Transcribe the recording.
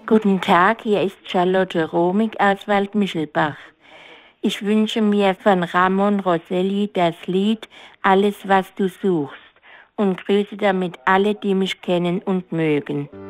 Guten Tag, hier ist Charlotte Romig aus Waldmichelbach. Ich wünsche mir von Ramon Rosselli das Lied Alles, was du suchst und grüße damit alle, die mich kennen und mögen.